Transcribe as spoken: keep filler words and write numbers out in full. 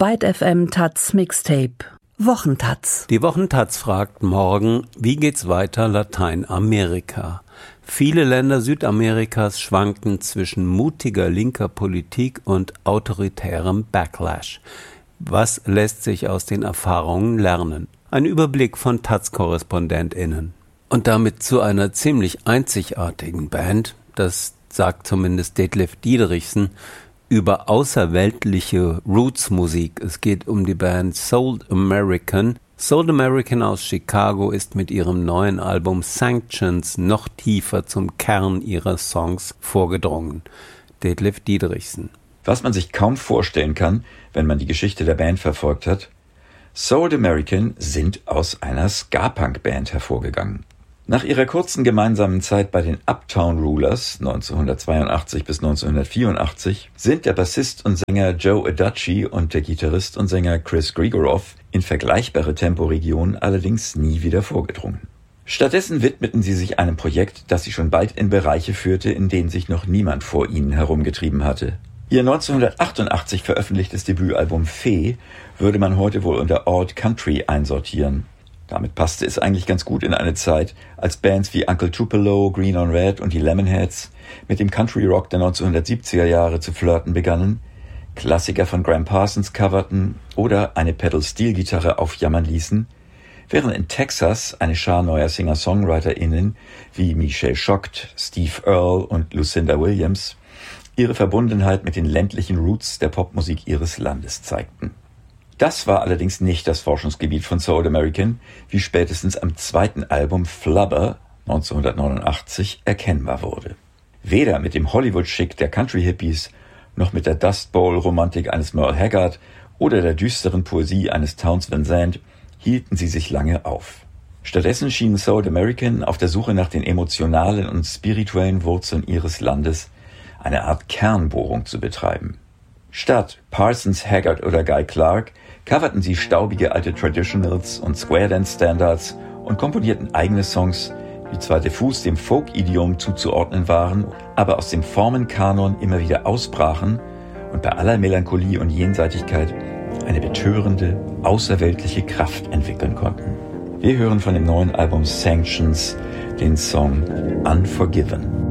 Byte F M Taz Mixtape Wochentaz. Die Wochentaz fragt morgen, wie geht's weiter Lateinamerika? Viele Länder Südamerikas schwanken zwischen mutiger linker Politik und autoritärem Backlash. Was lässt sich aus den Erfahrungen lernen? Ein Überblick von Taz-KorrespondentInnen. Und damit zu einer ziemlich einzigartigen Band, das sagt zumindest Detlef Diederichsen, über außerweltliche Roots-Musik. Es geht um die Band Soul American. Soul American aus Chicago ist mit ihrem neuen Album Sanctions noch tiefer zum Kern ihrer Songs vorgedrungen. Detlef Diederichsen. Was man sich kaum vorstellen kann, wenn man die Geschichte der Band verfolgt hat: Soul American sind aus einer Ska-Punk-Band hervorgegangen. Nach ihrer kurzen gemeinsamen Zeit bei den Uptown Rulers neunzehnhundertzweiundachtzig bis neunzehnhundertvierundachtzig sind der Bassist und Sänger Joe Adachi und der Gitarrist und Sänger Chris Grigorow in vergleichbare Temporegionen allerdings nie wieder vorgedrungen. Stattdessen widmeten sie sich einem Projekt, das sie schon bald in Bereiche führte, in denen sich noch niemand vor ihnen herumgetrieben hatte. Ihr neunzehnhundertachtundachtzig veröffentlichtes Debütalbum Fee würde man heute wohl unter Old Country einsortieren. Damit passte es eigentlich ganz gut in eine Zeit, als Bands wie Uncle Tupelo, Green on Red und die Lemonheads mit dem Country Rock der neunzehnhundertsiebziger Jahre zu flirten begannen, Klassiker von Gram Parsons coverten oder eine Pedal-Steel-Gitarre aufjammern ließen, während in Texas eine Schar neuer Singer-SongwriterInnen wie Michelle Schocht, Steve Earle und Lucinda Williams ihre Verbundenheit mit den ländlichen Roots der Popmusik ihres Landes zeigten. Das war allerdings nicht das Forschungsgebiet von Soul American, wie spätestens am zweiten Album Flubber neunzehnhundertneunundachtzig erkennbar wurde. Weder mit dem Hollywood-Schick der Country-Hippies, noch mit der Dust Bowl-Romantik eines Merle Haggard oder der düsteren Poesie eines Townes Van Zandt hielten sie sich lange auf. Stattdessen schien Soul American auf der Suche nach den emotionalen und spirituellen Wurzeln ihres Landes eine Art Kernbohrung zu betreiben. Statt Parsons, Haggard oder Guy Clark coverten sie staubige alte Traditionals und Square Dance Standards und komponierten eigene Songs, die zwar diffus dem Folk-Idiom zuzuordnen waren, aber aus dem Formenkanon immer wieder ausbrachen und bei aller Melancholie und Jenseitigkeit eine betörende, außerweltliche Kraft entwickeln konnten. Wir hören von dem neuen Album Sanctions den Song Unforgiven.